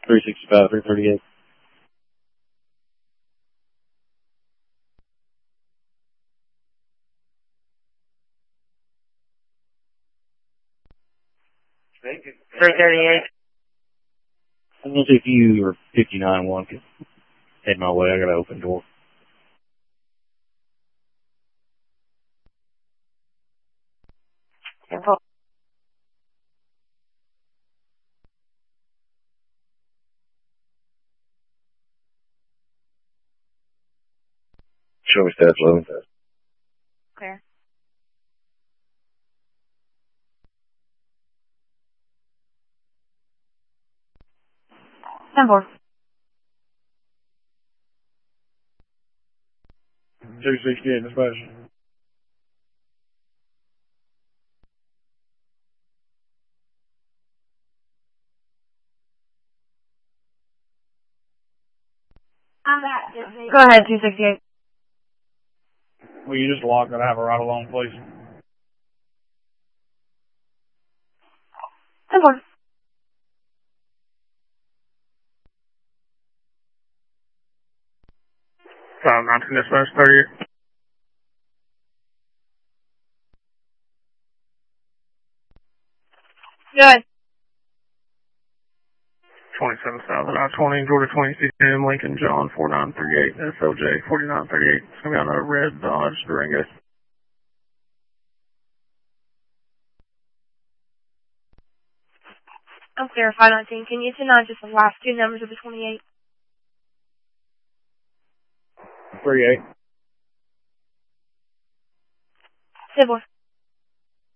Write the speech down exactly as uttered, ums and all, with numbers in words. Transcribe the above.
three sixty-five, three thirty-eight. three thirty-eight. I'm going to see if you or fifty-nine one can head my way. I got an open door. Careful. Show me stats, loading stats. Clear. ten four. two sixty-eight, dispatch. I'm back. Go ahead, two sixty-eight. Well, you just locked that I have a ride along, please. ten four. five nineteen, dispatch, thirty-eight. Good. twenty-seven thousand, I twenty, Georgia twenty, C C M, Lincoln, John, four nine three eight, S O J, forty-nine thirty-eight. It's going to be on a red Dodge Durango. I'm clear, five nineteen. Can you send on just the last two numbers of the twenty-eight? thirty-eight. ten four.